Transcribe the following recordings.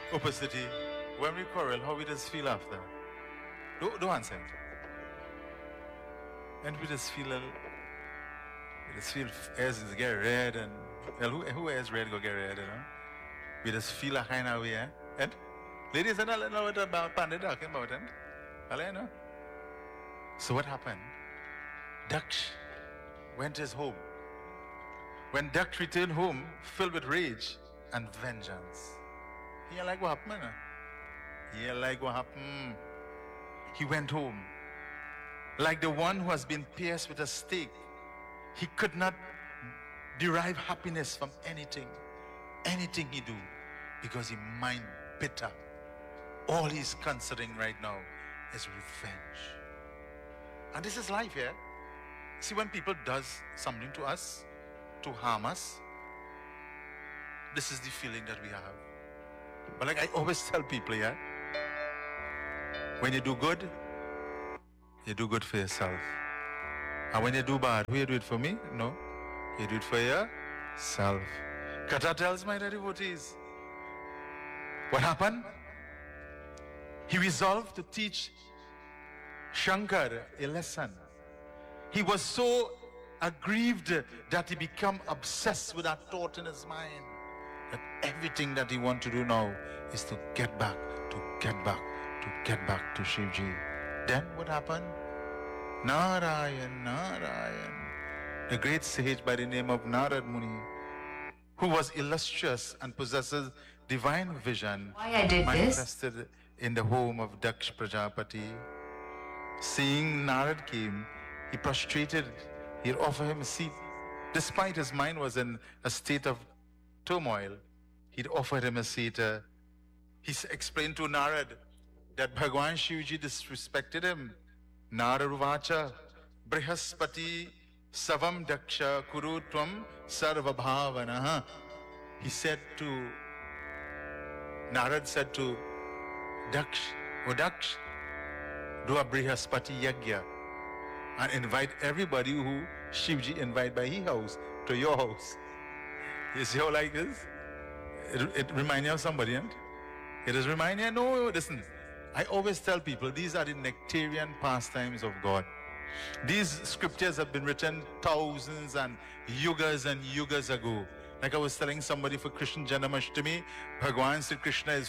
Opacity, when we quarrel, how we just feel after? Don't answer it. And we just feel as it get red and well, who has red go get red, you know? We just feel a kind of way, eh? And ladies and I know what about Pandit talking about, and I know. So what happened? Daksh went to his home. When Daksh returned home, filled with rage and vengeance. He like what happened? He like what happened? He went home. Like the one who has been pierced with a stake, he could not derive happiness from anything he do, because he mind bitter. All he's considering right now is revenge. And this is life here. See, when people does something to us, to harm us, this is the feeling that we have. But like I always tell people, yeah, when you do good for yourself. And when you do bad, who you do it for me? No. You do it for yourself. Kata tells my devotees, what happened? He resolved to teach Shankar a lesson. He was so aggrieved that he became obsessed with that thought in his mind, that everything that he wants to do now is to get back to Shivji. Then what happened? Narayan, the great sage by the name of Narad Muni, who was illustrious and possesses divine vision, manifested in the home of Daksh Prajapati. Seeing Narad came, he prostrated, he offered him a seat. Despite his mind was in a state of turmoil, he'd offered him a seat. He explained to Narad that Bhagwan Shivji disrespected him. Narad Vacha, Brihaspati Savam Daksha Kuru Tvam Sarvabhavanaha. He said to, Narad said to Daksh, O Daksh, do a Brihaspati Yagya and invite everybody who Shivji invite by his house to your house. You see how like this? It reminds you of somebody, and it is reminding you, no, listen. I always tell people, these are the nectarian pastimes of God. These scriptures have been written thousands and yugas ago. Like I was telling somebody, for Krishna Janmashtami, Bhagwan Sri Krishna is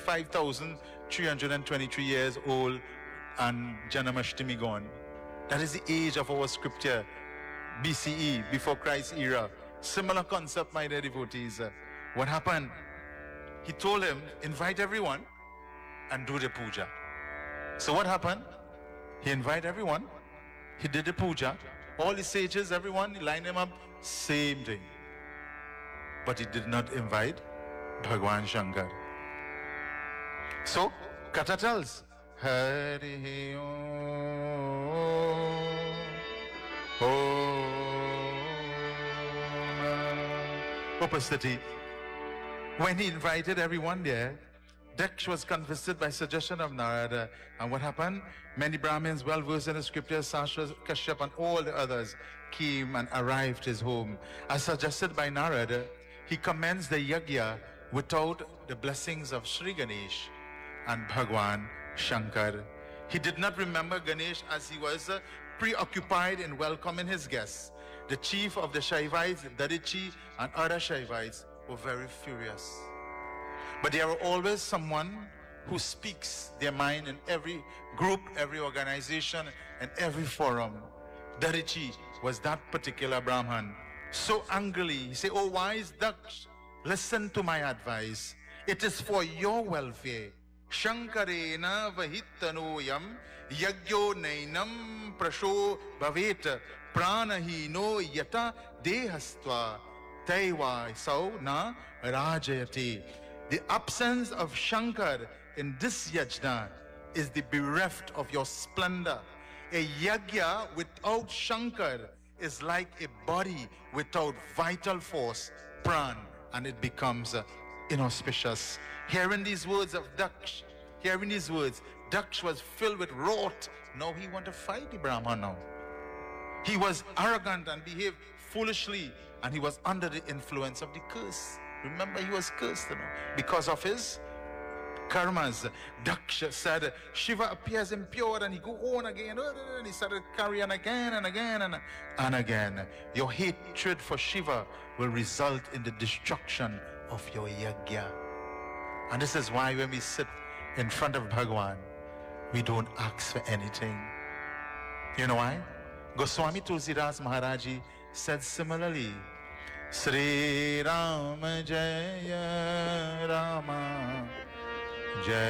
5,323 years old and Janmashtami gone. That is the age of our scripture, BCE, before Christ's era. Similar concept, my dear devotees. What happened? He told him, invite everyone and do the puja. So what happened? He invited everyone. He did the puja. All the sages, everyone, he lined them up. Same thing. But he did not invite Bhagwan Shankar. So, Katha tells, Hari Om. Opacity. When he invited everyone there, Daksh was convinced by suggestion of Narada. And what happened? Many Brahmins well versed in the scriptures, Sastras, Kashyap and all the others came and arrived his home. As suggested by Narada, he commenced the yagya without the blessings of Sri Ganesh and Bhagwan Shankar. He did not remember Ganesh as he was preoccupied in welcoming his guests. The chief of the Shaivites, Dadichi and other Shaivites were very furious. But there are always someone who speaks their mind in every group, every organization, and every forum. Darichi was that particular Brahman. So angrily, he said, oh wise Daksh, listen to my advice. It is for your welfare. Shankarena vahitanoyam yagyo nainam prasho bhavet pranahino yata dehastva taiva sau na rajayati. The absence of Shankar in this yajna is the bereft of your splendor. A yagya without Shankar is like a body without vital force, pran, and it becomes inauspicious. Hearing these words of Daksh, Daksh was filled with wrath. Now he want to fight the Brahman now. He was arrogant and behaved foolishly, and he was under the influence of the curse. Remember, he was cursed, because of his karmas. Daksha said, Shiva appears impure and he go on again. And he started carrying again and again and again. Your hatred for Shiva will result in the destruction of your yagya. And this is why when we sit in front of Bhagwan, we don't ask for anything. You know why? Goswami Tulsidas Maharaji said similarly, Sri Ram Jaya Rama Jaya